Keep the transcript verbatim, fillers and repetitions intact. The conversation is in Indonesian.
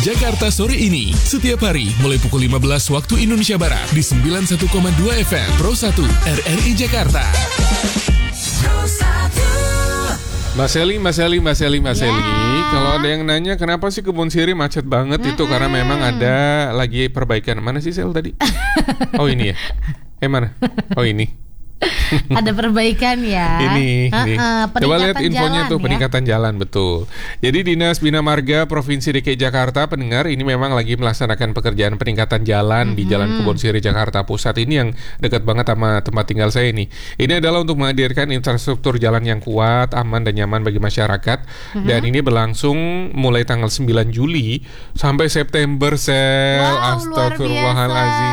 Jakarta sore ini. Setiap hari mulai pukul lima belas waktu Indonesia Barat di sembilan puluh satu koma dua F M Pro satu R R I Jakarta. Mas Eli, Mas Eli, Mas Eli, Mas Eli. Ya. Kalau ada yang nanya kenapa sih Kebun Sirih macet banget, mm-hmm. itu karena memang ada lagi perbaikan. Mana sih Sel tadi? Oh ini ya. Eh mana? Oh ini. Ada perbaikan ya. Ini, uh, ini. Uh, Coba lihat infonya tuh, ya? peningkatan jalan, betul. Jadi Dinas Bina Marga Provinsi D K I Jakarta, pendengar, ini memang lagi melaksanakan pekerjaan peningkatan jalan mm-hmm. di Jalan Kebun Sirih Jakarta Pusat ini yang dekat banget sama tempat tinggal saya ini. Ini adalah untuk menghadirkan infrastruktur jalan yang kuat, aman dan nyaman bagi masyarakat. Mm-hmm. Dan ini berlangsung mulai tanggal sembilan Juli sampai September, Sel. Wow, Astagfirullahaladzim.